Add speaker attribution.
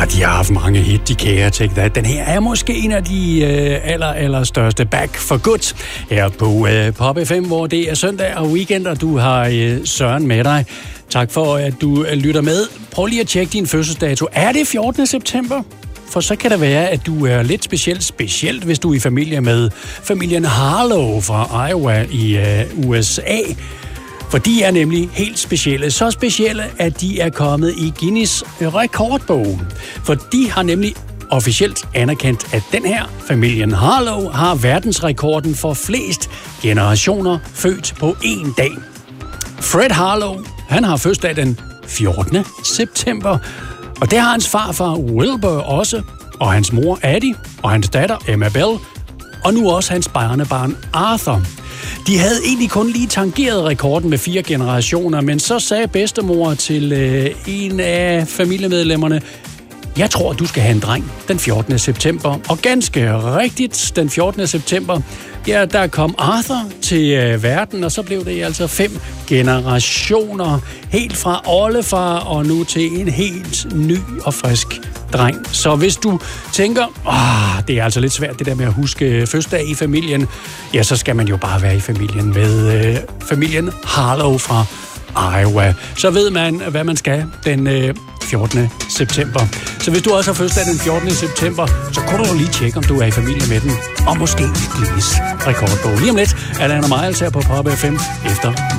Speaker 1: de har haft mange hit, de kære Take That. Den her er måske en af de allerstørste Back for Good her på Pop FM, hvor det er søndag og weekend, og du har Søren med dig. Tak for, at du lytter med. Prøv lige at tjekke din fødselsdato. Er det 14. september? For så kan det være, at du er lidt specielt hvis du er i familie med familien Harlow fra Iowa i USA. For de er nemlig helt specielle. Så specielle, at de er kommet i Guinness rekordbog. For de har nemlig officielt anerkendt, at den her familien Harlow har verdensrekorden for flest generationer født på én dag. Fred Harlow, han har fødselsdag den 14. september. Og det har hans farfar Wilbur også, og hans mor Addie, og hans datter Emma Bell, og nu også hans barnebarn Arthur. De havde egentlig kun lige tangeret rekorden med 4 generationer, men så sagde bedstemor til en af familiemedlemmerne, jeg tror, du skal have en dreng den 14. september. Og ganske rigtigt, den 14. september, ja, der kom Arthur til verden, og så blev det altså 5 generationer. Helt fra oldefar og nu til en helt ny og frisk dreng. Så hvis du tænker, det er altså lidt svært det der med at huske fødselsdag i familien, ja, så skal man jo bare være i familien med familien Harlow fra Iowa. Så ved man, hvad man skal den 14. september. Så hvis du også har fødselsdag den 14. september, så kunne du jo lige tjekke, om du er i familie med den, og måske Guinness rekordbog. Lige om lidt er der Anna Miles her på Pop FM efter